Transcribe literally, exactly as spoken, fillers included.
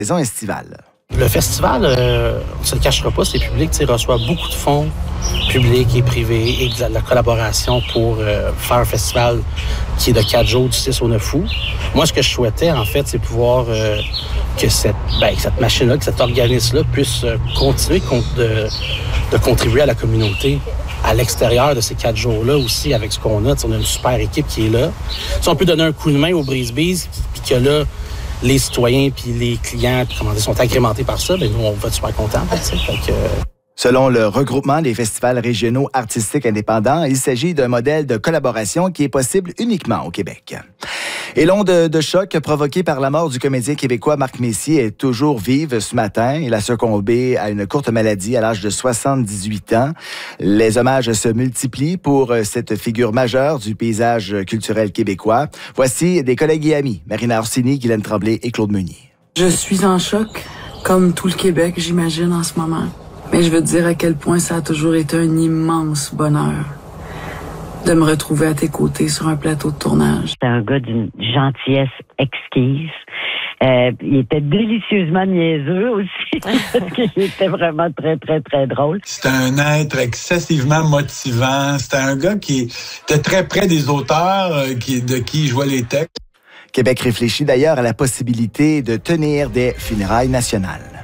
saison estivale. Le festival, euh, on ne se le cachera pas, c'est public, reçoit beaucoup de fonds publics et privés et de la, de la collaboration pour euh, faire un festival qui est de quatre jours, du six au neuf août. Moi, ce que je souhaitais, en fait, c'est pouvoir euh, que cette, ben, cette machine-là, que cet organisme-là puisse euh, continuer de, de contribuer à la communauté à l'extérieur de ces quatre jours-là aussi, avec ce qu'on a. On a une super équipe qui est là. Si on peut donner un coup de main au Breezebees, puis que là, les citoyens puis les clients comment dire, sont agrémentés par ça, bien, nous, on va être super contents. Que... Selon le regroupement des festivals régionaux artistiques indépendants, il s'agit d'un modèle de collaboration qui est possible uniquement au Québec. Et l'onde de choc provoquée par la mort du comédien québécois Marc Messier est toujours vive ce matin. Il a succombé à une courte maladie à l'âge de soixante-dix-huit ans. Les hommages se multiplient pour cette figure majeure du paysage culturel québécois. Voici des collègues et amis, Marina Orsini, Guylaine Tremblay et Claude Meunier. Je suis en choc, comme tout le Québec, j'imagine, en ce moment. Mais je veux te dire à quel point ça a toujours été un immense bonheur de me retrouver à tes côtés sur un plateau de tournage. C'est un gars d'une gentillesse exquise. Euh, il était délicieusement niaiseux aussi, parce qu'il était vraiment très, très, très drôle. C'était un être excessivement motivant. C'était un gars qui était très près des auteurs, euh, qui, de qui il jouait les textes. Québec réfléchit d'ailleurs à la possibilité de tenir des funérailles nationales.